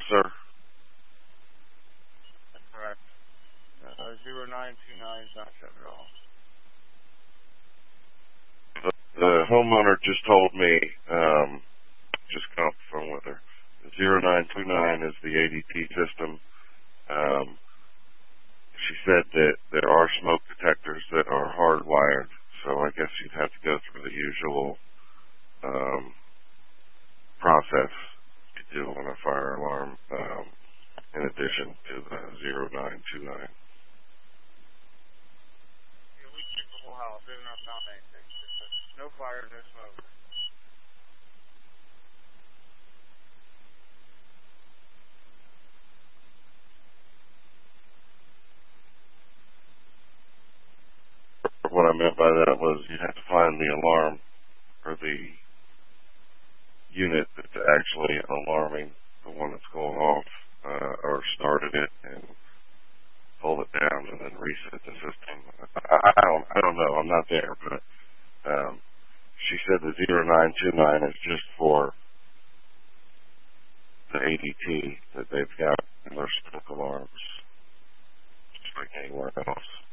sir? That's correct. 0929 is not set at all. The homeowner just told me, just got off the phone with her, 0929 is the ADT system. She said that there are smoke detectors that are hardwired, so I guess you'd have to go through the usual process you do on a fire alarm, in addition to the 0929. Yeah, we checked the whole house. We have not found anything. Just no fire, no smoke. What I meant by that was you'd have to find the alarm or the unit that's actually alarming the one that's going off, or started it and pull it down and then reset the system. I don't know. I'm not there, but she said the 0929 is just for the ADT that they've got in their smoke alarms, just like anywhere else.